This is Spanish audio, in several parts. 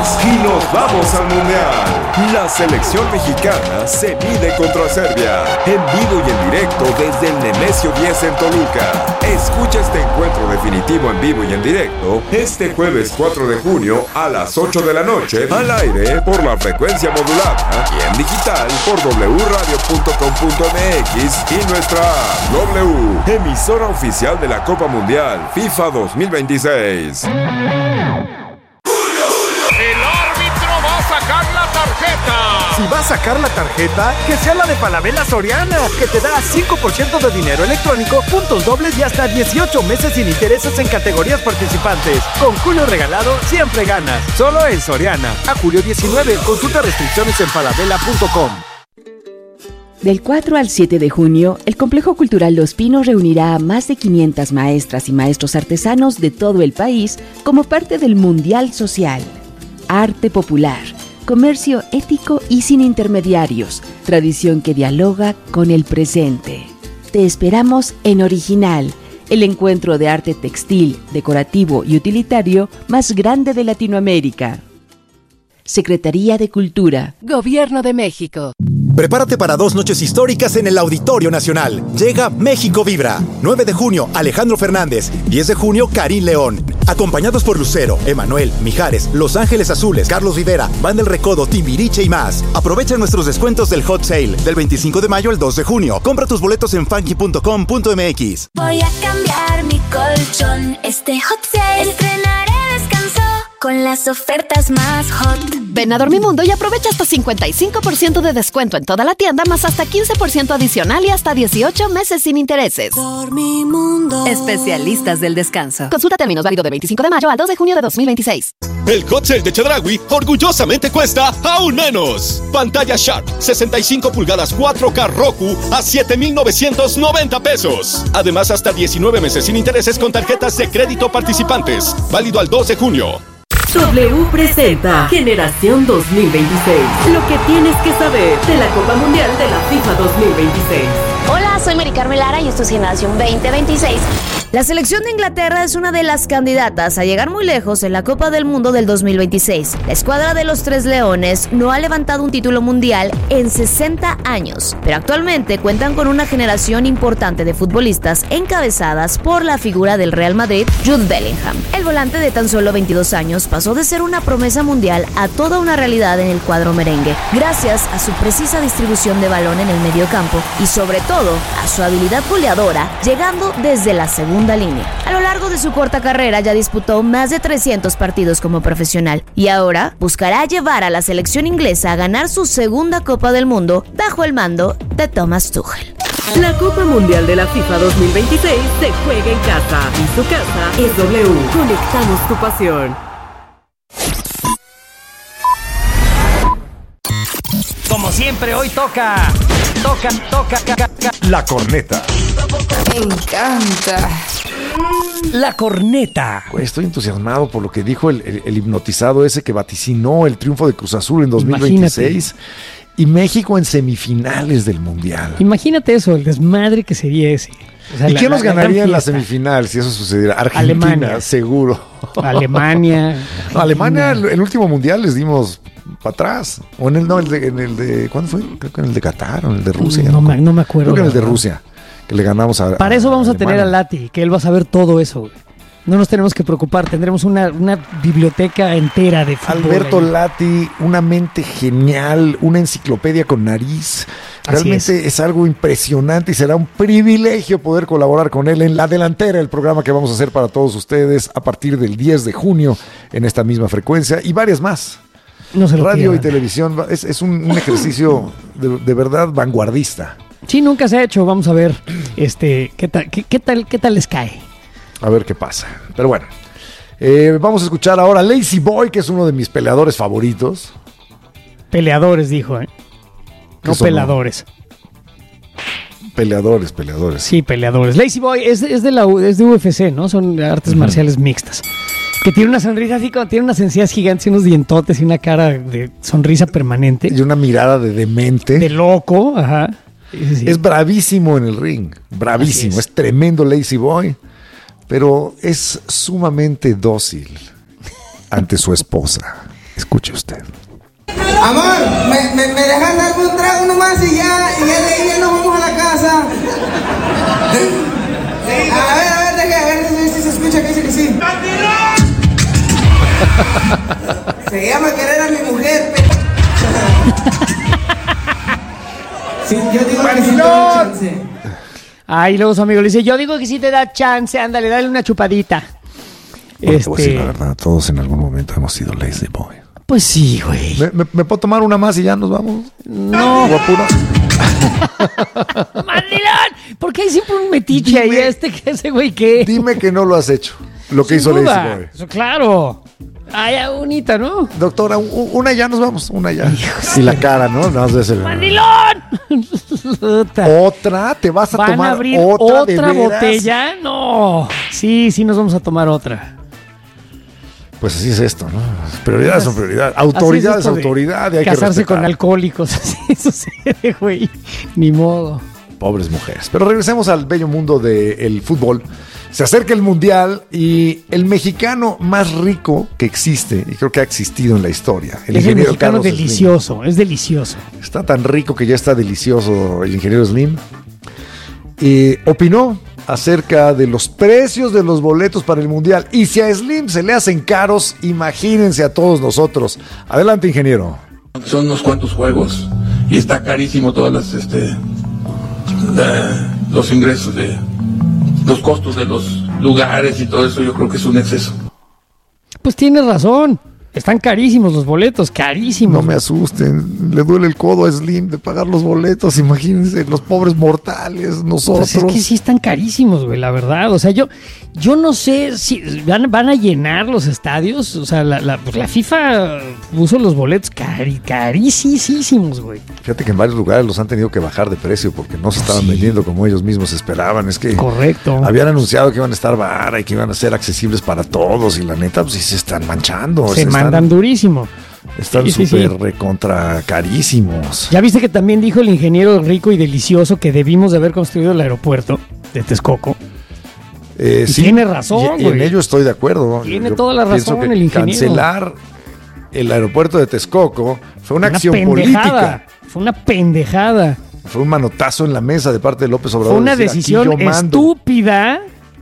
y nos vamos al Mundial. La selección mexicana se mide contra Serbia, en vivo y en directo desde el Nemesio 10 en Toluca. Escucha este encuentro definitivo en vivo y en directo este jueves 4 de junio a las 8 de la noche, al aire por la frecuencia modulada y en digital por wradio.com.mx y nuestra W, emisora oficial de la Copa Mundial FIFA 2026. El árbitro va a sacar la tarjeta. Si va a sacar la tarjeta, que sea la de Falabella Soriana, que te da 5% de dinero electrónico, puntos dobles y hasta 18 meses sin intereses en categorías participantes. Con Julio regalado, siempre ganas. Solo en Soriana. A julio 19, consulta restricciones en falabella.com. Del 4 al 7 de junio, el Complejo Cultural Los Pinos reunirá a más de 500 maestras y maestros artesanos de todo el país como parte del Mundial Social. Arte popular, comercio ético y sin intermediarios, tradición que dialoga con el presente. Te esperamos en Original, el encuentro de arte textil, decorativo y utilitario más grande de Latinoamérica. Secretaría de Cultura, Gobierno de México. Prepárate para 2 noches históricas en el Auditorio Nacional. Llega México Vibra. 9 de junio, Alejandro Fernández. 10 de junio, Karim León. Acompañados por Lucero, Emanuel, Mijares, Los Ángeles Azules, Carlos Rivera, Banda El Recodo, Timbiriche y más. Aprovecha nuestros descuentos del Hot Sale del 25 de mayo al 2 de junio. Compra tus boletos en funky.com.mx. Voy a cambiar mi colchón. Este Hot Sale estrenaré descanso con las ofertas más hot. Ven a Dormimundo y aprovecha hasta 55% de descuento en toda la tienda, más hasta 15% adicional y hasta 18 meses sin intereses. Dormimundo. Especialistas del descanso. Consulta términos, válido de 25 de mayo al 2 de junio de 2026. El Hot Sale de Chedraui orgullosamente cuesta aún menos. Pantalla Sharp 65 pulgadas 4K Roku a 7,990 pesos. Además, hasta 19 meses sin intereses con tarjetas de crédito participantes. Válido al 2 de junio. W presenta Generación 2026. Lo que tienes que saber de la Copa Mundial de la FIFA 2026. Hola, soy Mari Carmen Lara y esto es Generación 2026. La selección de Inglaterra es una de las candidatas a llegar muy lejos en la Copa del Mundo del 2026. La escuadra de los Tres Leones no ha levantado un título mundial en 60 años, pero actualmente cuentan con una generación importante de futbolistas encabezadas por la figura del Real Madrid, Jude Bellingham. El volante de tan solo 22 años pasó de ser una promesa mundial a toda una realidad en el cuadro merengue, gracias a su precisa distribución de balón en el mediocampo y sobre todo a su habilidad goleadora, llegando desde la segunda línea. A lo largo de su corta carrera ya disputó más de 300 partidos como profesional y ahora buscará llevar a la selección inglesa a ganar su segunda Copa del Mundo bajo el mando de Thomas Tuchel. La Copa Mundial de la FIFA 2026 se juega en casa y su casa es W. Conectamos tu pasión. Como siempre, hoy toca. La corneta. Me encanta. La corneta. Estoy entusiasmado por lo que dijo el hipnotizado ese que vaticinó el triunfo de Cruz Azul en 2026. Imagínate. Y México en semifinales del Mundial. Imagínate eso, el desmadre que sería ese. O sea, ¿y quién nos ganaría en la semifinal si eso sucediera? Argentina, Alemania. Seguro. Alemania. No, Alemania, el último Mundial les dimos para atrás. O en el de ¿cuándo fue? Creo que en el de Qatar o en el de Rusia. No me acuerdo. Creo que en el de Rusia, que le ganamos a Para eso vamos a tener a Lati, que él va a saber todo eso, güey. No nos tenemos que preocupar, tendremos una biblioteca entera de fútbol. Alberto Lati, una mente genial, una enciclopedia con nariz. Realmente es algo impresionante y será un privilegio poder colaborar con él en La Delantera, el programa que vamos a hacer para todos ustedes a partir del 10 de junio en esta misma frecuencia y varias más. No se lo Radio pierdan. y televisión, es un ejercicio de verdad vanguardista. Sí, nunca se ha hecho, vamos a ver qué tal les cae. A ver qué pasa. Pero bueno, vamos a escuchar ahora a Lazy Boy, que es uno de mis peleadores favoritos. Peleadores, dijo, ¿eh? No peladores. Peleadores. Sí, peleadores. Lazy Boy es de UFC, ¿no? Son artes marciales mixtas. Que tiene una sonrisa así, tiene unas encías gigantes y unos dientotes y una cara de sonrisa permanente. Y una mirada de demente. De loco, ajá. Sí. Es bravísimo en el ring. Bravísimo. Es tremendo Lazy Boy. Pero es sumamente dócil ante su esposa. Escuche usted. Amor, ¿me dejas darme un trago nomás y ya de ahí ya nos vamos a la casa? A ver si se escucha que dice que sí. Se llama querer a mi mujer. Sí, yo digo que sí te da chance. Ay, luego su amigo le dice, yo digo que sí te da chance, ándale, dale una chupadita. Bueno, te voy a decir la verdad, todos en algún momento hemos sido lazy boy. Pues sí, güey. ¿Me puedo tomar una más y ya nos vamos? No. Guapura. ¡Mandilón! ¿Por qué hay siempre un metiche ahí? Ese güey, ¿qué? Dime que no lo has hecho. Lo que hizo Lazy Boy. Eso, claro. Ay, bonita, ¿no? Doctora, una ya nos vamos. Una ya. Y la cara, ¿no? ¡Mandilón! ¿Otra? ¿Te vas a tomar ¿Van a abrir otra botella? No. Sí, nos vamos a tomar otra. Pues así es esto, ¿no? Prioridades son prioridades. Autoridad es autoridad. Y hay casarse que con alcohólicos. Así sucede, güey. Ni modo. Pobres mujeres. Pero regresemos al bello mundo del fútbol. Se acerca el Mundial y el mexicano más rico que existe, y creo que ha existido en la historia. Es el mexicano delicioso, Slim. Es delicioso. Está tan rico que ya está delicioso el ingeniero Slim. Opinó acerca de los precios de los boletos para el Mundial. Y si a Slim se le hacen caros, imagínense a todos nosotros. Adelante, ingeniero. Son unos cuantos juegos y está carísimo todas las los ingresos de los costos de los lugares y todo eso. Yo creo que es un exceso. Pues tienes razón. Están carísimos los boletos, carísimos. No me asusten, le duele el codo a Slim de pagar los boletos, imagínense, los pobres mortales, nosotros. Pues es que sí están carísimos, güey, la verdad. O sea, yo no sé si van a llenar los estadios. O sea, la FIFA puso los boletos carísimos, güey. Fíjate que en varios lugares los han tenido que bajar de precio porque no se estaban vendiendo como ellos mismos esperaban. Es que correcto. Habían anunciado que iban a estar baratos y que iban a ser accesibles para todos y la neta, pues sí se están manchando. Mandan durísimo. Están súper recontra carísimos. Ya viste que también dijo el ingeniero rico y delicioso que debimos de haber construido el aeropuerto de Texcoco. Sí, tiene razón, y en ello estoy de acuerdo. Tiene toda la razón el ingeniero. Cancelar el aeropuerto de Texcoco fue una acción política. Fue una pendejada. Fue un manotazo en la mesa de parte de López Obrador. Fue una decisión estúpida.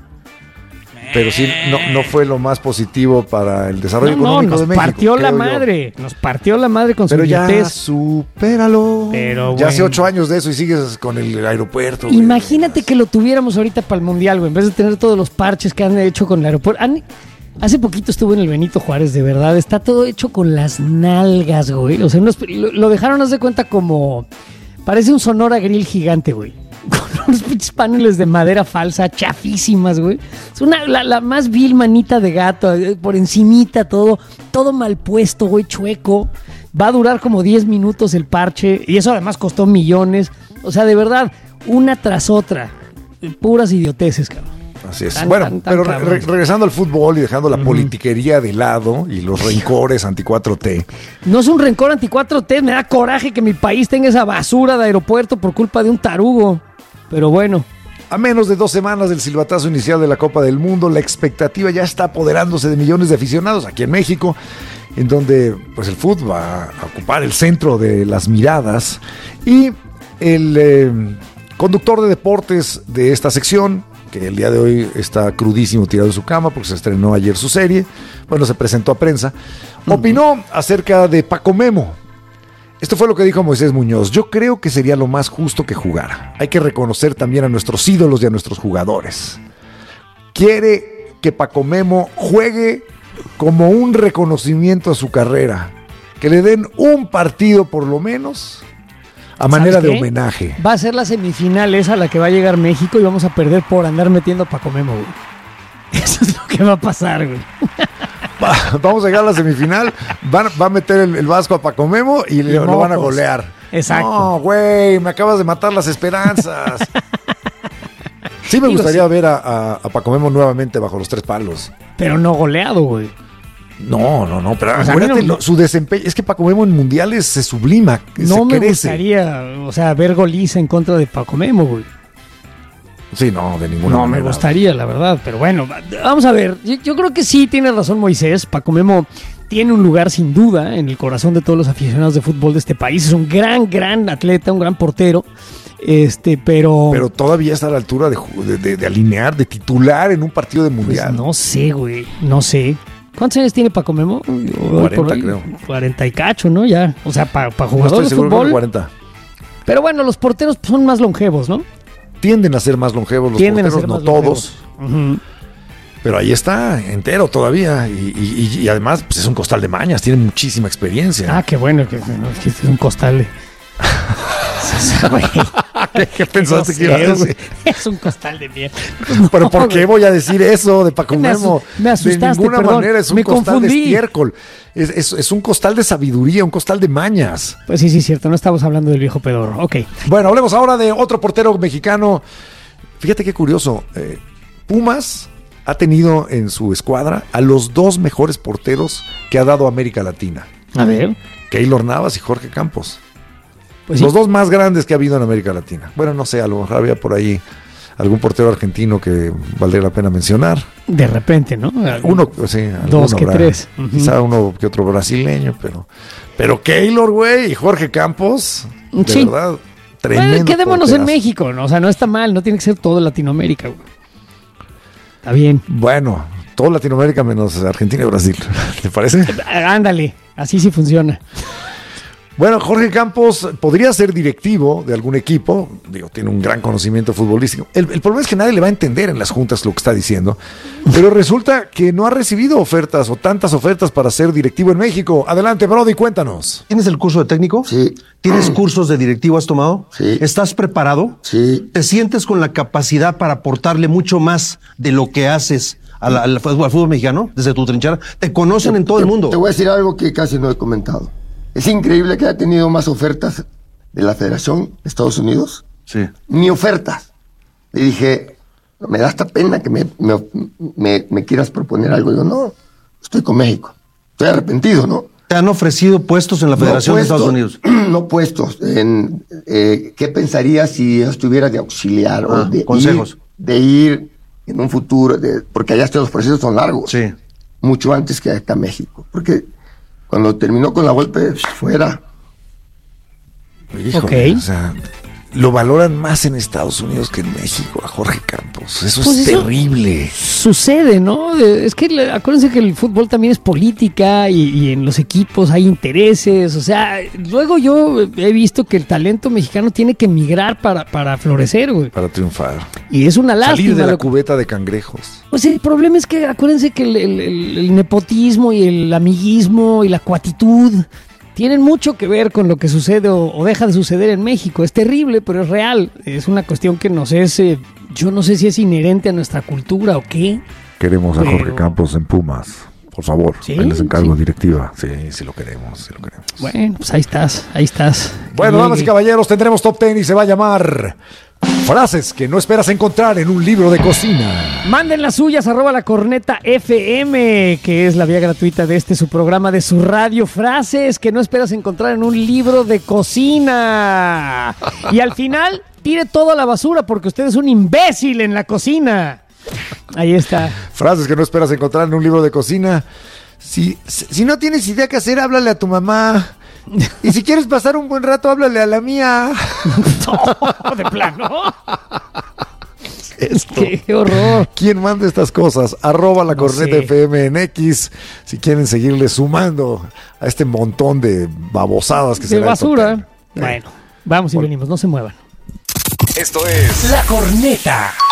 Pero sí, no fue lo más positivo para el desarrollo económico de México. Nos partió la madre con su idiotez. Pero ya supéralo. Pero ya hace 8 años de eso y sigues con el aeropuerto. Imagínate que lo tuviéramos ahorita para el Mundial, güey. En vez de tener todos los parches que han hecho con el aeropuerto. Hace poquito estuve en el Benito Juárez, de verdad. Está todo hecho con las nalgas, güey. O sea, lo dejaron, haz de cuenta, como... Parece un Sonora Grill gigante, güey. Con unos pinches paneles de madera falsa, chafísimas, güey. Es la más vil manita de gato, por encimita todo mal puesto, güey, chueco. Va a durar como 10 minutos el parche, y eso además costó millones. O sea, de verdad, una tras otra. Puras idioteces, cabrón. Así es. Pero regresando al fútbol y dejando la politiquería de lado y los rencores anti-4T. No es un rencor anti-4T, me da coraje que mi país tenga esa basura de aeropuerto por culpa de un tarugo. Pero bueno. A menos de 2 semanas del silbatazo inicial de la Copa del Mundo, la expectativa ya está apoderándose de millones de aficionados aquí en México, en donde pues el fútbol va a ocupar el centro de las miradas. Y el conductor de deportes de esta sección, que el día de hoy está crudísimo tirado en su cama porque se estrenó ayer su serie, bueno, se presentó a prensa, opinó acerca de Paco Memo. Esto fue lo que dijo Moisés Muñoz. Yo creo que sería lo más justo que jugara. Hay que reconocer también a nuestros ídolos y a nuestros jugadores. Quiere que Paco Memo juegue como un reconocimiento a su carrera. Que le den un partido por lo menos a manera de homenaje. Va a ser la semifinal esa a la que va a llegar México y vamos a perder por andar metiendo a Paco Memo, güey. Eso es lo que va a pasar, güey. Vamos a llegar a la semifinal, va a meter el Vasco a Paco Memo y lo van a golear. Exacto. No, güey, me acabas de matar las esperanzas. Sí me gustaría ver a Paco Memo nuevamente bajo los 3 palos. Pero no goleado, güey. No, pero acuérdate, su desempeño, es que Paco Memo en mundiales se sublima, no me gustaría, ver goliza en contra de Paco Memo, güey. Sí, no, de ninguna manera. No me gustaría, la verdad, pero bueno, vamos a ver. Yo creo que sí tiene razón Moisés. Paco Memo tiene un lugar sin duda en el corazón de todos los aficionados de fútbol de este país. Es un gran atleta, un gran portero. Pero todavía está a la altura de alinear, de titular en un partido de mundial. Pues no sé, güey, no sé. ¿Cuántos años tiene Paco Memo? 40, creo. 40 y cacho, ¿no? Ya. O sea, para jugador de fútbol. 40. Pero bueno, los porteros son más longevos, ¿no? Tienden a ser más longevos los porteros, no todos. Uh-huh. Pero ahí está, entero todavía. Y además, pues es un costal de mañas, tiene muchísima experiencia. Ah, qué bueno, que es un costal de... ¿Qué pensaste que iba a decir? Es un costal de mierda. Pero ¿por qué voy a decir eso de Paco Memo? Me asustaste, de ninguna manera es un costal confundí. De estiércol. Es un costal de sabiduría, un costal de mañas. Pues sí, cierto. No estamos hablando del viejo pedorro. Ok. Bueno, hablemos ahora de otro portero mexicano. Fíjate qué curioso. Pumas ha tenido en su escuadra a los 2 mejores porteros que ha dado América Latina. A ver. Keylor Navas y Jorge Campos. Pues los 2 más grandes que ha habido en América Latina. Bueno, no sé, a lo mejor había por ahí algún portero argentino que valdría la pena mencionar. De repente, ¿no? Uno, sí. 2 que 3. Uh-huh. Quizá uno que otro brasileño, pero Keylor, güey, y Jorge Campos, de verdad, tremendo. Bueno, quedémonos porterazo. en México, ¿no? O sea, no está mal, no tiene que ser todo Latinoamérica, güey. Está bien. Bueno, todo Latinoamérica menos Argentina y Brasil, ¿te parece? Ándale, así sí funciona. Bueno, Jorge Campos podría ser directivo de algún equipo, digo, tiene un gran conocimiento futbolístico. El problema es que nadie le va a entender en las juntas lo que está diciendo, pero resulta que no ha recibido ofertas o tantas ofertas para ser directivo en México. Adelante, Brody, cuéntanos. ¿Tienes el curso de técnico? Sí. ¿Tienes cursos de directivo? ¿Has tomado? Sí. ¿Estás preparado? Sí. ¿Te sientes con la capacidad para aportarle mucho más de lo que haces al fútbol mexicano desde tu trinchera? ¿Te conocen en todo el mundo? Te voy a decir algo que casi no he comentado. Es increíble que haya tenido más ofertas de la Federación de Estados Unidos. Sí. Ni ofertas. Le dije, me da hasta pena que me quieras proponer algo. Yo, no, estoy con México. Estoy arrepentido, ¿no? ¿Te han ofrecido puestos en la Federación de Estados Unidos? No puestos. ¿Qué pensarías si yo estuviera de auxiliar o de consejos? De ir en un futuro, porque allá los procesos son largos. Sí. Mucho antes que acá en México. Porque cuando terminó con la Volpe, fuera. Híjole, o sea, lo valoran más en Estados Unidos que en México a Jorge Campos. Eso pues es terrible. Sucede, ¿no? Es que acuérdense que el fútbol también es política y en los equipos hay intereses. O sea, luego yo he visto que el talento mexicano tiene que emigrar para florecer, güey. Para triunfar. Y es una lástima. Salir de la cubeta de cangrejos. Pues el problema es que acuérdense que el nepotismo y el amiguismo y la cuatitud tienen mucho que ver con lo que sucede o deja de suceder en México. Es terrible, pero es real. Es una cuestión que nos es, yo no sé si es inherente a nuestra cultura o qué. Queremos a Jorge Campos en Pumas, por favor. ¿Sí? Él les encargo directiva. Sí lo queremos, Bueno, pues ahí estás. Bueno, damas y caballeros, tendremos Top 10 y se va a llamar Frases que no esperas encontrar en un libro de cocina. Manden las suyas, @lacornetafm, que es la vía gratuita de su programa, de su radio. Frases que no esperas encontrar en un libro de cocina. Y al final, tire todo a la basura porque usted es un imbécil en la cocina. Ahí está. Frases que no esperas encontrar en un libro de cocina. Si no tienes idea qué hacer, háblale a tu mamá. Y si quieres pasar un buen rato, háblale a la mía. No, de plano. ¡Qué horror! ¿Quién manda estas cosas? @lacornetafm en X. Si quieren seguirle sumando a este montón de babosadas que se de basura. Bueno, vamos y venimos, no se muevan. Esto es La Corneta.